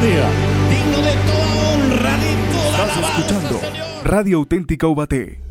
sea, digno de toda honra, de toda alabanza, Estás escuchando Señor. Radio Auténtica Ubaté.